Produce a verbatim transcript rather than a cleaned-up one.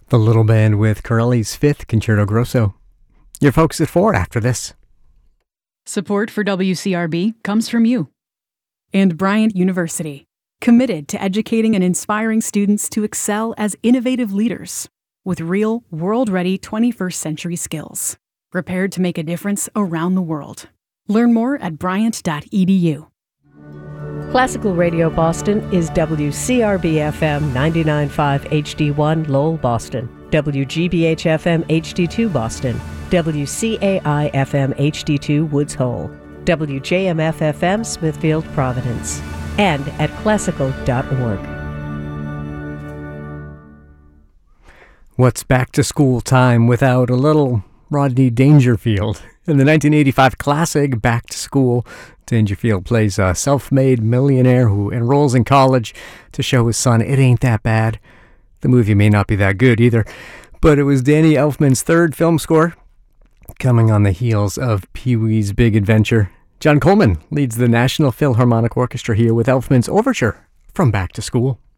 The Little Band with Corelli's Fifth Concerto Grosso. Your folks at four after this. Support for W C R B comes from you. And Bryant University, committed to educating and inspiring students to excel as innovative leaders with real, world-ready twenty-first century skills, prepared to make a difference around the world. Learn more at bryant dot e d u. Classical Radio Boston is W C R B F M ninety-nine point five H D one Lowell, Boston, W G B H F M H D two Boston, W C A I F M H D two Woods Hole, W J M F F M Smithfield, Providence, and at classical dot org. What's back to school time without a little Rodney Dangerfield? In the nineteen eighty-five classic Back to School, Dangerfield plays a self-made millionaire who enrolls in college to show his son it ain't that bad. The movie may not be that good either, but it was Danny Elfman's third film score, coming on the heels of Pee-wee's Big Adventure. John Coleman leads the National Philharmonic Orchestra here with Elfman's overture from Back to School.